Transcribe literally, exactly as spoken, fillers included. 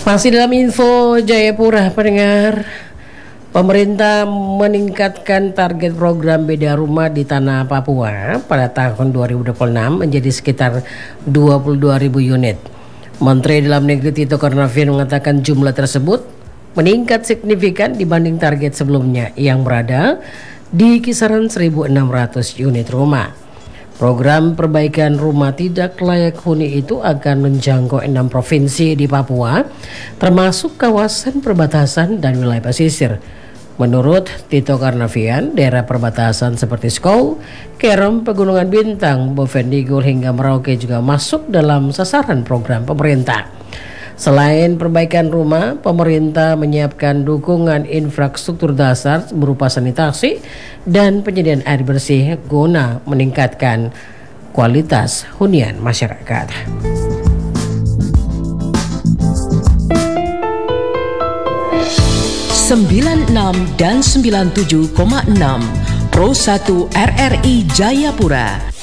Masih dalam info Jayapura, pendengar. Pemerintah meningkatkan target program Beda Rumah di Tanah Papua pada tahun dua ribu dua puluh enam menjadi sekitar dua puluh dua ribu unit. Menteri Dalam Negeri Tito Karnavian mengatakan jumlah tersebut meningkat signifikan dibanding target sebelumnya yang berada di kisaran seribu enam ratus unit rumah. Program perbaikan rumah tidak layak huni itu akan menjangkau enam provinsi di Papua, termasuk kawasan perbatasan dan wilayah pesisir. Menurut Tito Karnavian, daerah perbatasan seperti Skou, Kerom, Pegunungan Bintang, Bovendigul hingga Merauke juga masuk dalam sasaran program pemerintah. Selain perbaikan rumah, pemerintah menyiapkan dukungan infrastruktur dasar berupa sanitasi dan penyediaan air bersih guna meningkatkan kualitas hunian masyarakat. sembilan puluh enam dan sembilan puluh tujuh koma enam Pro satu R R I Jayapura.